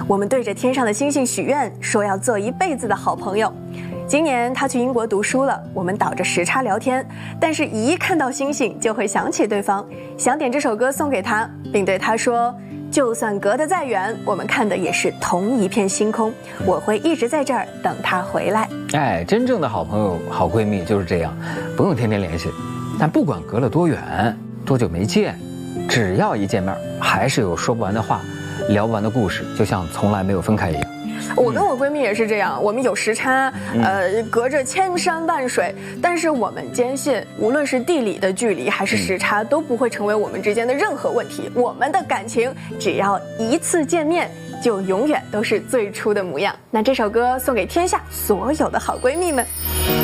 我们对着天上的星星许愿，说要做一辈子的好朋友。今年他去英国读书了，我们倒着时差聊天，但是一看到星星就会想起对方，想点这首歌送给他，并对他说，就算隔得再远，我们看的也是同一片星空，我会一直在这儿等他回来。 哎，真正的好朋友、好闺蜜就是这样，不用天天联系，但不管隔了多远、多久没见，只要一见面，还是有说不完的话，聊不完的故事，就像从来没有分开一样。 我跟我闺蜜也是这样，我们有时差，隔着千山万水，但是我们坚信，无论是地理的距离还是时差，都不会成为我们之间的任何问题。我们的感情，只要一次见面，就永远都是最初的模样。那这首歌送给天下所有的好闺蜜们。